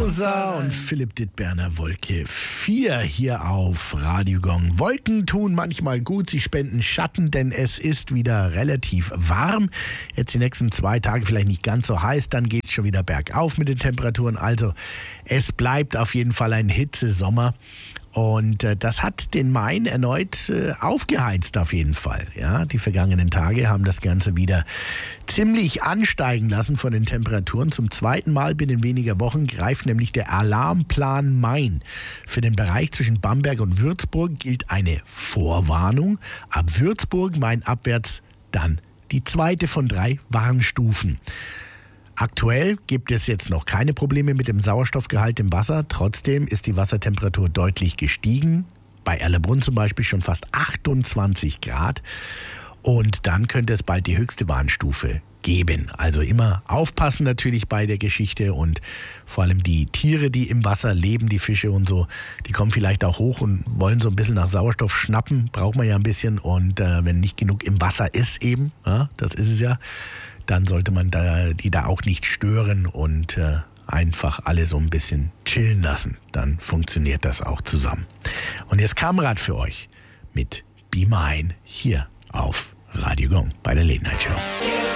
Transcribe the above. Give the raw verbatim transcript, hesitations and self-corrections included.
Bowser und Philipp Dittberner, Wolke vier hier auf Radio Gong. Wolken tun manchmal gut, sie spenden Schatten, denn es ist wieder relativ warm. Jetzt die nächsten zwei Tage vielleicht nicht ganz so heiß, dann geht es schon wieder bergauf mit den Temperaturen. Also es bleibt auf jeden Fall ein Hitzesommer. Und äh, das hat den Main erneut äh, aufgeheizt auf jeden Fall. Ja, die vergangenen Tage haben das Ganze wieder ziemlich ansteigen lassen von den Temperaturen. Zum zweiten Mal binnen weniger Wochen greift nämlich der Alarmplan Main. Für den Bereich zwischen Bamberg und Würzburg gilt eine Vorwarnung. Ab Würzburg Main abwärts dann die zweite von drei Warnstufen. Aktuell gibt es jetzt noch keine Probleme mit dem Sauerstoffgehalt im Wasser. Trotzdem ist die Wassertemperatur deutlich gestiegen. Bei Erlebrunn zum Beispiel schon fast achtundzwanzig Grad. Und dann könnte es bald die höchste Warnstufe geben. Also immer aufpassen natürlich bei der Geschichte und vor allem die Tiere, die im Wasser leben, die Fische und so, die kommen vielleicht auch hoch und wollen so ein bisschen nach Sauerstoff schnappen. Braucht man ja ein bisschen. Und äh, wenn nicht genug im Wasser ist eben, ja, das ist es ja, dann sollte man da, die da auch nicht stören und äh, einfach alle so ein bisschen chillen lassen. Dann funktioniert das auch zusammen. Und jetzt Kamerad für euch mit Be Mine hier auf Radio Gong bei der Late Night Show.